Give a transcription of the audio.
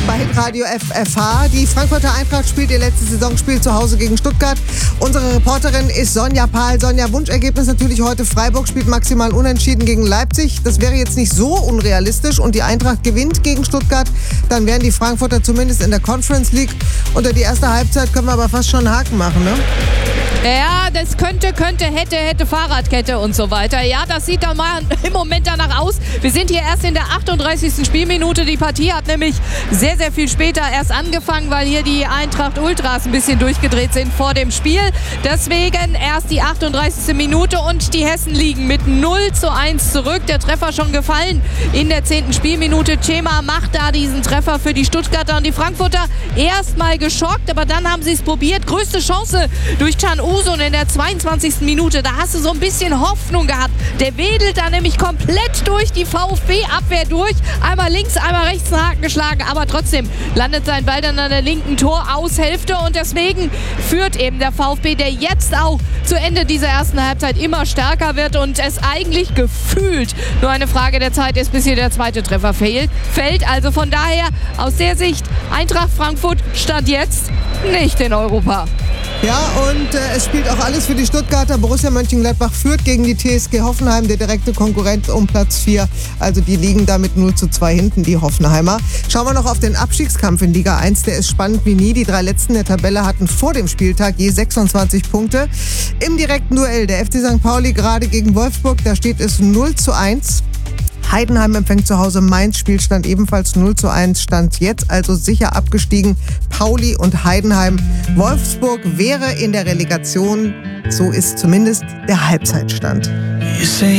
bei Hitradio FFH. Die Frankfurter Eintracht spielt ihr letztes Saisonspiel zu Hause gegen Stuttgart. Unsere Reporterin ist Sonja Pahl. Sonja, Wunschergebnis natürlich heute. Freiburg spielt maximal unentschieden gegen Leipzig. Das wäre jetzt nicht so unrealistisch und die Eintracht gewinnt gegen Stuttgart. Dann wären die Frankfurter zumindest in der Conference League. Unter die erste Halbzeit können wir aber fast schon einen Haken machen, ne? Ja, das könnte, hätte, Fahrradkette und so weiter. Ja, das sieht doch mal im Moment danach aus. Wir sind hier erst in der 38. Spielminute. Die Partie hat nämlich sehr, sehr viel später erst angefangen, weil hier die Eintracht Ultras ein bisschen durchgedreht sind vor dem Spiel. Deswegen erst die 38. Minute und die Hessen liegen mit 0:1 zurück. Der Treffer schon gefallen in der 10. Spielminute. Cema macht da diesen Treffer für die Stuttgarter und die Frankfurter erstmal geschockt, aber dann haben sie es probiert. Größte Chance durch Can Usun in der 22. Minute. Da hast du so ein bisschen Hoffnung gehabt. Der wedelt da nämlich komplett durch die VfB-Abwehr durch. Einmal links, einmal rechts einen Haken geschlagen, aber trotzdem landet sein Ball dann an der linken Toraushälfte und deswegen führt eben der VfB, der jetzt auch zu Ende dieser ersten Halbzeit immer stärker wird und es eigentlich gefühlt nur eine Frage der Zeit ist, bis hier der zweite Treffer fällt. Also von daher aus der Sicht Eintracht Frankfurt stand jetzt nicht in Europa. Ja, und es spielt auch alles für die Stuttgarter. Borussia Mönchengladbach führt gegen die TSG Hoffenheim, der direkte Konkurrent um Platz 4. Also die liegen damit 0:2 hinten, die Hoffenheimer. Schauen wir noch auf den Abstiegskampf in Liga 1. Der ist spannend wie nie. Die 3 Letzten der Tabelle hatten vor dem Spieltag je 26 Punkte. Im direkten Duell der FC St. Pauli gerade gegen Wolfsburg, da steht es 0:1. Heidenheim empfängt zu Hause Mainz, Spielstand ebenfalls 0:1, Stand jetzt also sicher abgestiegen. Pauli und Heidenheim. Wolfsburg wäre in der Relegation, so ist zumindest der Halbzeitstand.